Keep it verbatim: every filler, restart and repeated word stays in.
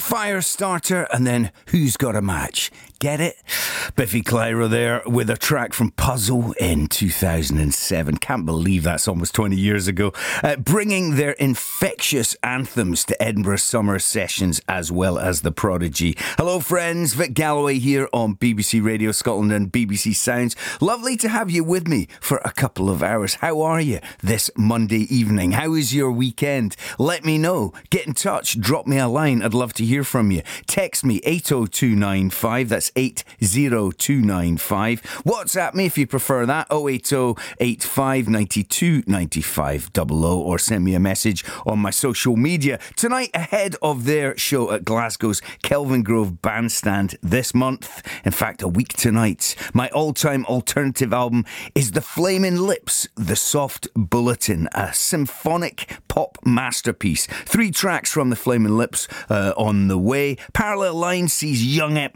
Firestarter, and then Who's Got a Match? Get it? Biffy Clyro there with a track from Puzzle in two thousand seven. Can't believe that's almost twenty years ago. Uh, bringing their infectious anthems to Edinburgh Summer Sessions as well as The Prodigy. Hello friends, Vic Galloway here on B B C Radio Scotland and B B C Sounds. Lovely to have you with me for a couple of hours. How are you this Monday evening? How is your weekend? Let me know. Get in touch. Drop me a line. I'd love to hear from you. Text me eight oh two nine five. That's eight oh two nine five. WhatsApp me if you prefer that, oh eight oh eight five nine two nine five double oh, or send me a message on my social media. Tonight, ahead of their show at Glasgow's Kelvingrove Bandstand this month, in fact a week tonight, my all-time alternative album is The Flaming Lips, The Soft Bulletin, a symphonic pop masterpiece. Three tracks from The Flaming Lips uh, on the way. Parallel Line sees Young Ep